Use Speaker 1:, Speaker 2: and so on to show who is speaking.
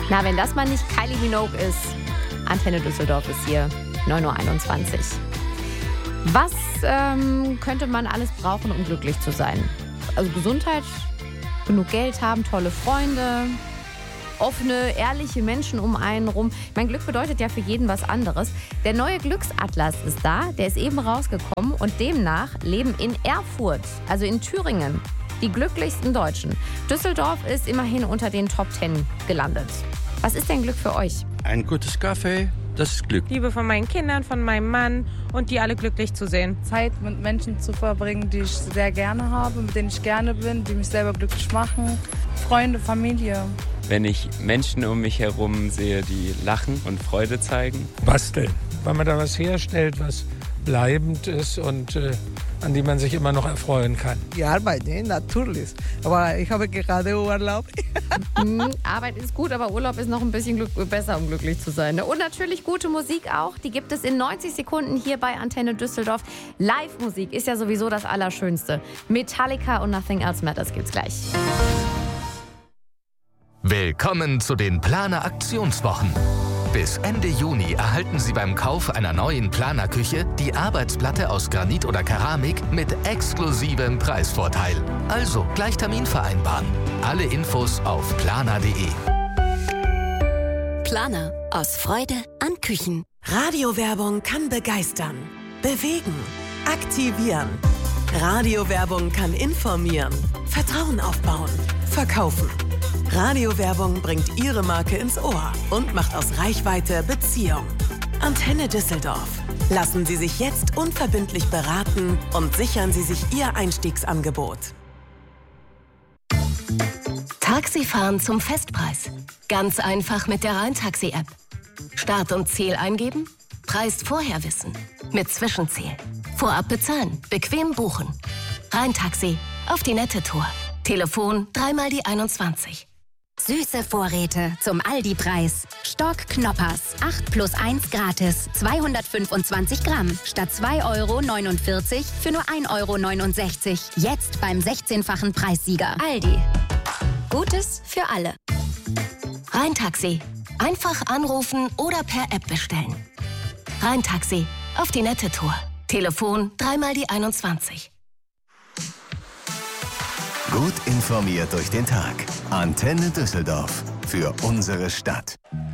Speaker 1: Na, wenn das mal nicht Kylie Minogue ist. Antenne Düsseldorf ist hier, 9:21 Uhr. Was könnte man alles brauchen, um glücklich zu sein? Also Gesundheit, genug Geld haben, tolle Freunde, offene, ehrliche Menschen um einen rum. Mein Glück bedeutet ja für jeden was anderes. Der neue Glücksatlas ist da, der ist eben rausgekommen und demnach leben in Erfurt, also in Thüringen, die glücklichsten Deutschen. Düsseldorf ist immerhin unter den Top 10 gelandet. Was ist denn Glück für euch?
Speaker 2: Ein gutes Kaffee, das ist Glück.
Speaker 3: Liebe von meinen Kindern, von meinem Mann und die alle glücklich zu sehen.
Speaker 4: Zeit mit Menschen zu verbringen, die ich sehr gerne habe, mit denen ich gerne bin, die mich selber glücklich machen. Freunde, Familie.
Speaker 5: Wenn ich Menschen um mich herum sehe, die lachen und Freude zeigen.
Speaker 6: Basteln, weil man da was herstellt, was bleibend ist und an die man sich immer noch erfreuen kann.
Speaker 7: Die Arbeit, natürlich. Aber ich habe gerade Urlaub.
Speaker 1: Arbeit ist gut, aber Urlaub ist noch ein bisschen besser, um glücklich zu sein. Und natürlich gute Musik auch. Die gibt es in 90 Sekunden hier bei Antenne Düsseldorf. Live-Musik ist ja sowieso das Allerschönste. Metallica und Nothing Else Matters gibt's gleich.
Speaker 8: Willkommen zu den Planer Aktionswochen. Bis Ende Juni erhalten Sie beim Kauf einer neuen Planerküche die Arbeitsplatte aus Granit oder Keramik mit exklusivem Preisvorteil. Also gleich Termin vereinbaren. Alle Infos auf planer.de.
Speaker 9: Planer. Aus Freude an Küchen.
Speaker 10: Radiowerbung kann begeistern, bewegen, aktivieren. Radiowerbung kann informieren, Vertrauen aufbauen, verkaufen. Radiowerbung bringt Ihre Marke ins Ohr und macht aus Reichweite Beziehung. Antenne Düsseldorf. Lassen Sie sich jetzt unverbindlich beraten und sichern Sie sich Ihr Einstiegsangebot.
Speaker 9: Taxifahren zum Festpreis. Ganz einfach mit der Rhein-Taxi-App. Start und Ziel eingeben, Preis vorher wissen. Mit Zwischenziel. Vorab bezahlen, bequem buchen. Rhein-Taxi, auf die nette Tour. Telefon 3 die 21.
Speaker 11: Süße Vorräte zum Aldi-Preis. Stock Knoppers, 8+1 gratis, 225 Gramm, statt 2,49 € für nur 1,69 €. Jetzt beim 16-fachen Preissieger. Aldi. Gutes für alle.
Speaker 9: Rhein-Taxi. Einfach anrufen oder per App bestellen. Rhein-Taxi, auf die nette Tour. Telefon 3 die 21.
Speaker 8: Gut informiert durch den Tag. Antenne Düsseldorf. Für unsere Stadt.